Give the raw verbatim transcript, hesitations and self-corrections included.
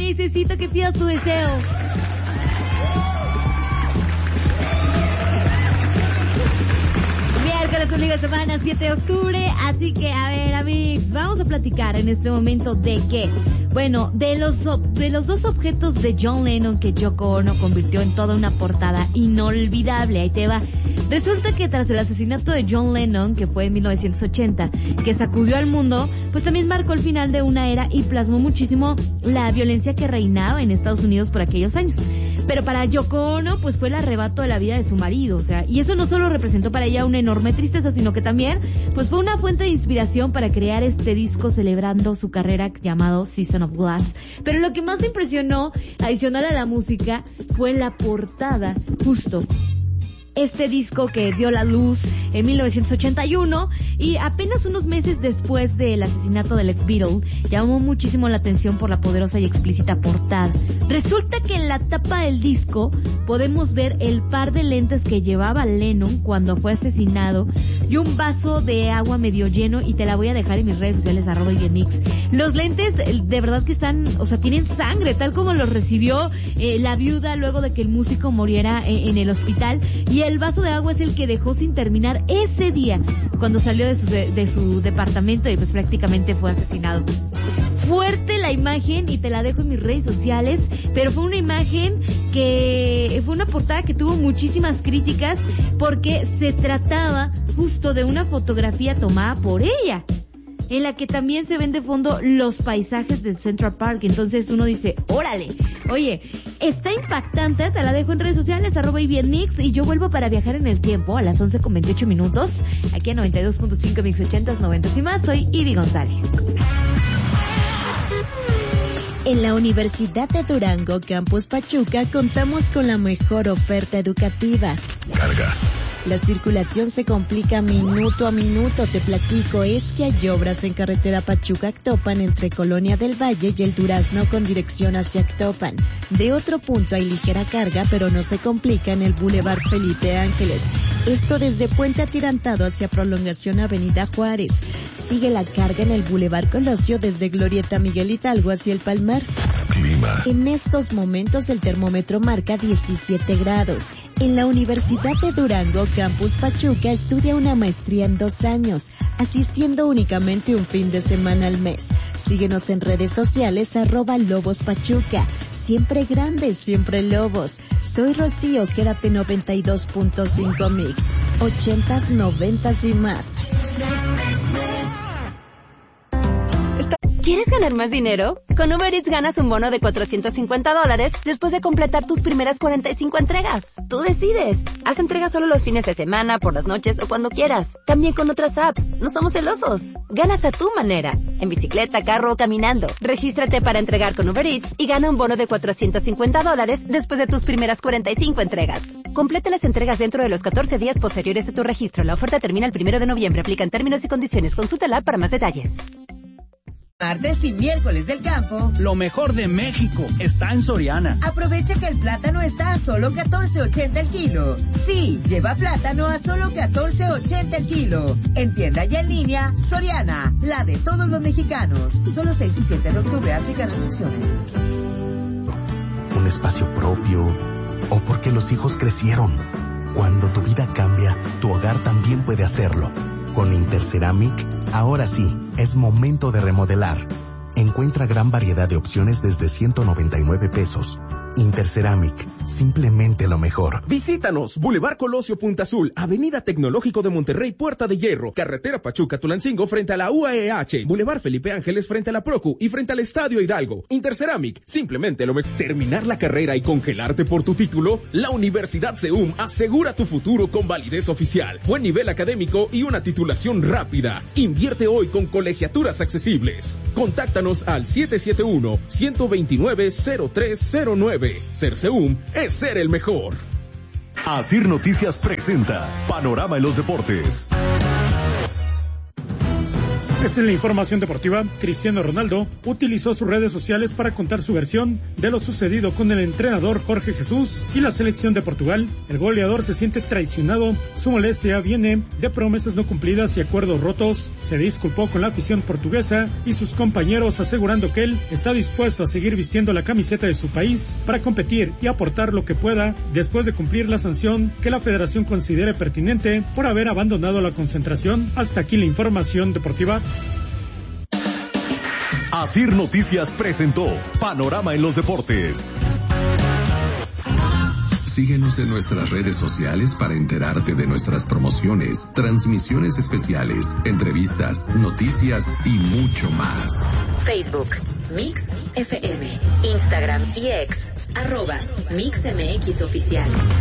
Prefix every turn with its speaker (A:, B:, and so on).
A: necesito que pidas tu deseo. Miércoles, ombligo de semana, siete de octubre. Así que, a ver, amigos, vamos a platicar en este momento de qué. Bueno, de los de los dos objetos de John Lennon que Yoko Ono convirtió en toda una portada inolvidable. Ahí te va. Resulta que tras el asesinato de John Lennon, que fue en mil novecientos ochenta, que sacudió al mundo, pues también marcó el final de una era y plasmó muchísimo la violencia que reinaba en Estados Unidos por aquellos años. Pero para Yoko Ono, pues fue el arrebato de la vida de su marido, o sea, y eso no solo representó para ella una enorme tristeza, sino que también, pues fue una fuente de inspiración para crear este disco celebrando su carrera llamado Season of Glass. Pero lo que más me impresionó, adicional a la música, fue la portada, justo. Este disco que dio la luz en mil novecientos ochenta y uno y apenas unos meses después del asesinato del ex Beatle, llamó muchísimo la atención por la poderosa y explícita portada. Resulta que en la tapa del disco podemos ver el par de lentes que llevaba Lennon cuando fue asesinado y un vaso de agua medio lleno, y te la voy a dejar en mis redes sociales, arroba y bien mix. Los lentes de verdad que están, o sea, tienen sangre, tal como los recibió eh, la viuda luego de que el músico muriera en, en el hospital, y el vaso de agua es el que dejó sin terminar ese día cuando salió de su, de, de su departamento y pues prácticamente fue asesinado. Fuerte la imagen y te la dejo en mis redes sociales, pero fue una imagen que fue una portada que tuvo muchísimas críticas porque se trataba justo de una fotografía tomada por ella, en la que también se ven de fondo los paisajes del Central Park. Entonces uno dice, órale, oye, está impactante, te la dejo en redes sociales, arroba y bien mix, y yo vuelvo para viajar en el tiempo a las once con veintiocho minutos, aquí a noventa y dos punto cinco Mix ochentas, noventas y más. Soy Ivy González.
B: En la Universidad de Durango, Campus Pachuca, contamos con la mejor oferta educativa.
C: Carga.
B: La circulación se complica minuto a minuto, te platico, es que hay obras en carretera Pachuca-Actopan entre Colonia del Valle y el Durazno con dirección hacia Actopan. De otro punto hay ligera carga, pero no se complica en el Boulevard Felipe Ángeles. Esto desde Puente Atirantado hacia Prolongación Avenida Juárez. Sigue la carga en el Boulevard Colosio desde Glorieta Miguel Hidalgo hacia el Palmar.
C: Clima.
B: En estos momentos el termómetro marca diecisiete grados. En la Universidad de Durango, Campus Pachuca, estudia una maestría en dos años, asistiendo únicamente un fin de semana al mes. Síguenos en redes sociales, arroba Lobos Pachuca. Siempre grandes, siempre lobos. Soy Rocío, quédate noventa y dos punto cinco Mix. Ochentas, noventas y más.
D: ¿Quieres ganar más dinero? Con Uber Eats ganas un bono de cuatrocientos cincuenta dólares después de completar tus primeras cuarenta y cinco entregas. Tú decides. Haz entregas solo los fines de semana, por las noches o cuando quieras. También con otras apps. No somos celosos. Ganas a tu manera. En bicicleta, carro o caminando. Regístrate para entregar con Uber Eats y gana un bono de cuatrocientos cincuenta dólares después de tus primeras cuarenta y cinco entregas. Completa las entregas dentro de los catorce días posteriores a tu registro. La oferta termina el primero de noviembre. Aplican términos y condiciones. Consúltala para más detalles.
E: Martes y miércoles del campo.
F: Lo mejor de México está en Soriana.
E: Aprovecha que el plátano está a solo catorce ochenta el kilo. Sí, lleva plátano a solo catorce ochenta el kilo. En tienda y en línea, Soriana, la de todos los mexicanos. Solo seis y siete de octubre, aplica restricciones.
G: Un espacio propio, o porque los hijos crecieron. Cuando tu vida cambia, tu hogar también puede hacerlo. Con Interceramic, ahora sí, es momento de remodelar. Encuentra gran variedad de opciones desde ciento noventa y nueve pesos. Interceramic, simplemente lo mejor.
H: Visítanos, Boulevard Colosio Punta Azul, Avenida Tecnológico de Monterrey, Puerta de Hierro, Carretera Pachuca-Tulancingo frente a la U A E H, Boulevard Felipe Ángeles frente a la Procu y frente al Estadio Hidalgo. Interceramic, simplemente lo mejor. ¿Terminar la carrera y congelarte por tu título? La Universidad CEUM asegura tu futuro con validez oficial, buen nivel académico y una titulación rápida. Invierte hoy con colegiaturas accesibles. Contáctanos al siete siete uno, uno dos nueve, cero tres cero nueve. Ser CEUM es ser el mejor.
C: Asir Noticias presenta Panorama en los Deportes.
I: Esta es la información deportiva. Cristiano Ronaldo utilizó sus redes sociales para contar su versión de lo sucedido con el entrenador Jorge Jesús y la selección de Portugal. El goleador se siente traicionado, su molestia viene de promesas no cumplidas y acuerdos rotos. Se disculpó con la afición portuguesa y sus compañeros, asegurando que él está dispuesto a seguir vistiendo la camiseta de su país para competir y aportar lo que pueda después de cumplir la sanción que la federación considere pertinente por haber abandonado la concentración. Hasta aquí la información deportiva.
C: Asir Noticias presentó Panorama en los Deportes.
J: Síguenos en nuestras redes sociales para enterarte de nuestras promociones, transmisiones especiales, entrevistas, noticias y mucho más.
K: Facebook, Mix F M, Instagram y X, arroba Mix M X Oficial.